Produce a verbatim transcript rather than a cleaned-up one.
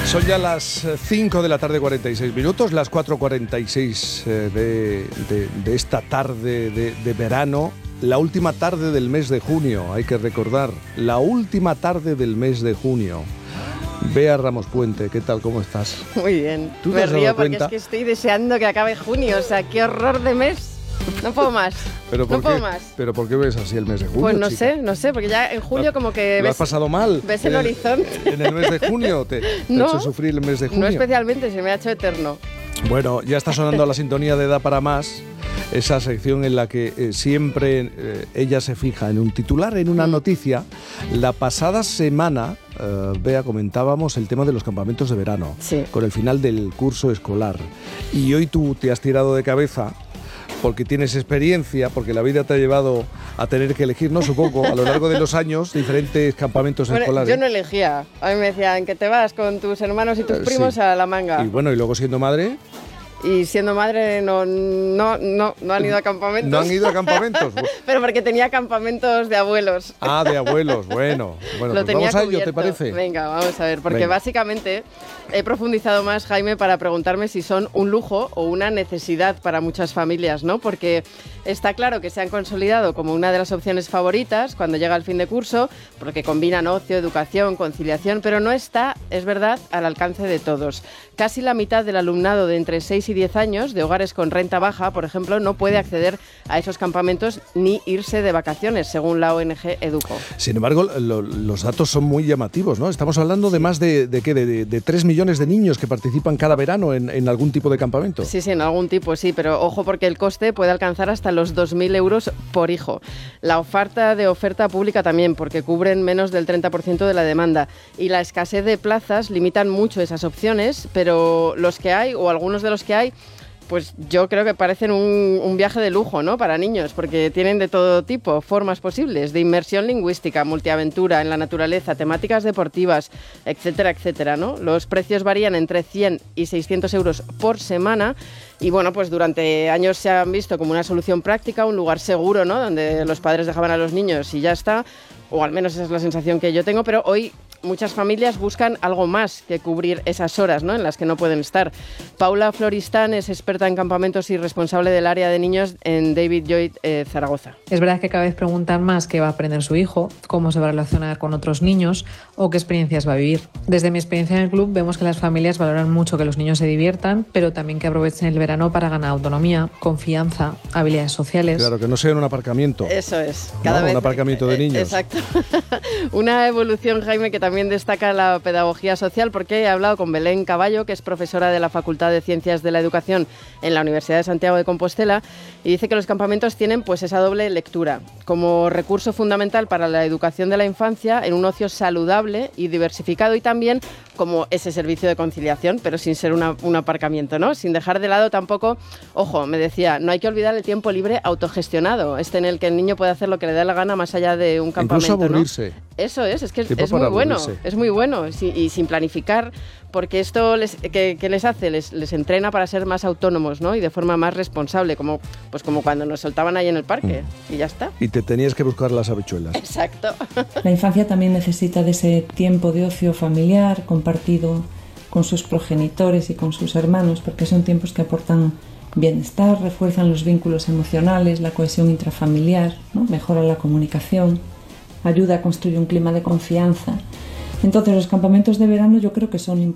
Son ya las cinco de la tarde, cuarenta y seis minutos, las cuatro cuarenta y seis de, de, de esta tarde de, de verano, la última tarde del mes de junio, hay que recordar, la última tarde del mes de junio. Bea Ramos Puente, ¿qué tal? ¿Cómo estás? Muy bien. ¿Tú te Me has dado río porque cuenta? es que estoy deseando que acabe junio, o sea, qué horror de mes. No puedo más. ¿Pero por no puedo qué? más. ¿Pero por qué ves así el mes de junio, Pues no chica? sé, no sé, porque ya en julio como que ¿Lo ves, has pasado mal? ves el en horizonte. ¿En el mes de junio? ¿Te, te No, ha hecho sufrir el mes de junio? No especialmente, se me ha hecho eterno. Bueno, ya está sonando la sintonía de Da para Más, esa sección en la que eh, siempre eh, ella se fija en un titular, en una noticia. La pasada semana, eh, Bea, comentábamos el tema de los campamentos de verano, Sí. con el final del curso escolar. Y hoy tú te has tirado de cabeza porque tienes experiencia, porque la vida te ha llevado a tener que elegir, no supongo, a lo largo de los años, diferentes campamentos Bueno, escolares. yo no elegía. A mí me decían que te vas con tus hermanos y tus Eh, primos sí. a la manga. Y bueno, y luego siendo madre, Y siendo madre no, no, no, no han ido a campamentos. ¿no han ido a campamentos? Pero porque tenía campamentos de abuelos. Ah, de abuelos, bueno. Bueno, Lo pues tenía vamos a ello, cubierto. ¿te parece? Venga, vamos a ver, porque Venga. básicamente he profundizado más, Jaime, para preguntarme si son un lujo o una necesidad para muchas familias, ¿no? Porque está claro que se han consolidado como una de las opciones favoritas cuando llega el fin de curso, porque combinan ocio, educación, conciliación, pero no está, es verdad, al alcance de todos. Casi la mitad del alumnado de entre seis y diez años, de hogares con renta baja, por ejemplo, no puede acceder a esos campamentos ni irse de vacaciones, según la O N G Educo. Sin embargo, lo- los datos son muy llamativos, ¿no? Estamos hablando de más de, de, ¿qué? de, de, de tres millones de niños que participan cada verano en, en algún tipo de campamento. Sí, sí, en algún tipo, sí, pero ojo porque el coste puede alcanzar hasta los dos mil euros por hijo. La oferta de oferta pública también, porque cubren menos del treinta por ciento de la demanda. Y la escasez de plazas limitan mucho esas opciones, pero los que hay, o algunos de los que hay, pues yo creo que parecen un, un viaje de lujo, ¿no? Para niños, porque tienen de todo tipo, formas posibles, de inmersión lingüística, multiaventura en la naturaleza, temáticas deportivas, etcétera, etcétera, ¿no? Los precios varían entre cien y seiscientos euros por semana y, bueno, pues durante años se han visto como una solución práctica, un lugar seguro, ¿no? Donde los padres dejaban a los niños y ya está, o al menos esa es la sensación que yo tengo, pero hoy muchas familias buscan algo más que cubrir esas horas, ¿no?, en las que no pueden estar. Paula Floristán es experta en campamentos y responsable del área de niños en David Lloyd eh, Zaragoza. Es verdad que cada vez preguntan más qué va a aprender su hijo, cómo se va a relacionar con otros niños o qué experiencias va a vivir. Desde mi experiencia en el club vemos que las familias valoran mucho que los niños se diviertan, pero también que aprovechen el verano para ganar autonomía, confianza, habilidades sociales. Claro, que no sea en un aparcamiento. Eso es. ¿No? Un aparcamiento de niños. Exacto. Una evolución, Jaime, que también destaca la pedagogía social, porque he hablado con Belén Caballo, que es profesora de la Facultad de Ciencias de la Educación en la Universidad de Santiago de Compostela, y dice que los campamentos tienen pues esa doble lectura, como recurso fundamental para la educación de la infancia en un ocio saludable y diversificado, y también como ese servicio de conciliación, pero sin ser una, un aparcamiento, ¿no? Sin dejar de lado tampoco, ojo, me decía, no hay que olvidar el tiempo libre autogestionado, este en el que el niño puede hacer lo que le dé la gana más allá de un campamento, Incluso aburrirse. ¿no? Eso es, es que es, Tiempo es muy para bueno, aburrirse. es muy bueno, sí, y sin planificar, porque esto les, que, que les hace, les, les entrena para ser más autónomos, ¿no? Y de forma más responsable, como, pues como cuando nos soltaban ahí en el parque, y ya está. Y te tenías que buscar las habichuelas. Exacto. La infancia también necesita de ese tiempo de ocio familiar compartido con sus progenitores y con sus hermanos, porque son tiempos que aportan bienestar, refuerzan los vínculos emocionales, la cohesión intrafamiliar, ¿no? Mejora la comunicación, ayuda a construir un clima de confianza. Entonces los campamentos de verano yo creo que son